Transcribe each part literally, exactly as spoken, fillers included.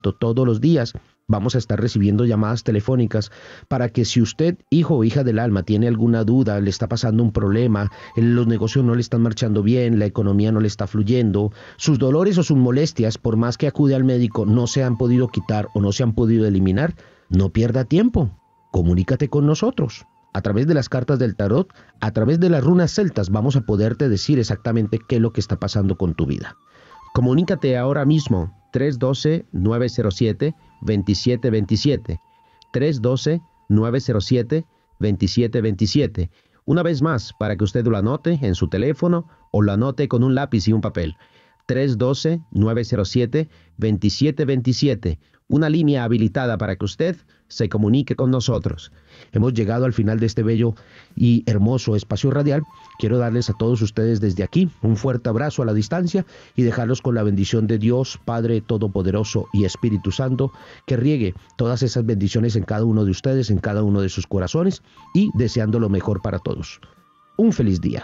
todos los días vamos a estar recibiendo llamadas telefónicas para que si usted, hijo o hija del alma, tiene alguna duda, le está pasando un problema, los negocios no le están marchando bien, la economía no le está fluyendo, sus dolores o sus molestias, por más que acude al médico, no se han podido quitar o no se han podido eliminar, no pierda tiempo, comunícate con nosotros. A través de las cartas del tarot, a través de las runas celtas, vamos a poderte decir exactamente qué es lo que está pasando con tu vida. Comunícate ahora mismo, tres uno dos, nueve cero siete, dos siete dos siete, tres uno dos, nueve cero siete, dos siete dos siete. Una vez más, para que usted lo anote en su teléfono o lo anote con un lápiz y un papel. tres uno dos, nueve cero siete, dos siete dos siete. Una línea habilitada para que usted se comunique con nosotros. Hemos llegado al final de este bello y hermoso espacio radial. Quiero darles a todos ustedes desde aquí un fuerte abrazo a la distancia y dejarlos con la bendición de Dios, Padre Todopoderoso y Espíritu Santo, que riegue todas esas bendiciones en cada uno de ustedes, en cada uno de sus corazones y deseando lo mejor para todos. Un feliz día.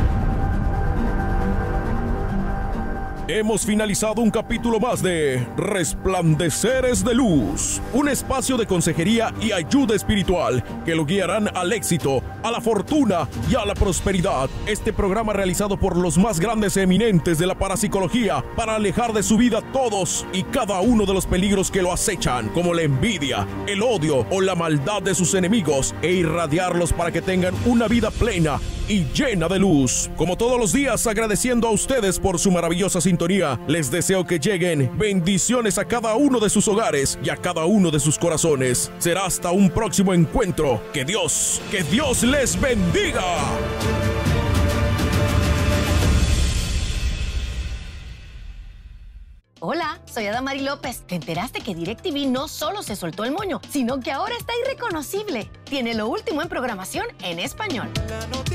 Hemos finalizado un capítulo más de Resplandeceres de Luz, un espacio de consejería y ayuda espiritual que lo guiarán al éxito, a la fortuna y a la prosperidad. Este programa realizado por los más grandes eminentes de la parapsicología para alejar de su vida todos y cada uno de los peligros que lo acechan, como la envidia, el odio o la maldad de sus enemigos, e irradiarlos para que tengan una vida plena y llena de luz. Como todos los días, agradeciendo a ustedes por su maravillosa sintonía, les deseo que lleguen bendiciones a cada uno de sus hogares y a cada uno de sus corazones. Será hasta un próximo encuentro. Que Dios, que Dios les bendiga. Hola, soy Adamari López. ¿Te enteraste que DirecTV no solo se soltó el moño, sino que ahora está irreconocible? Tiene lo último en programación en español.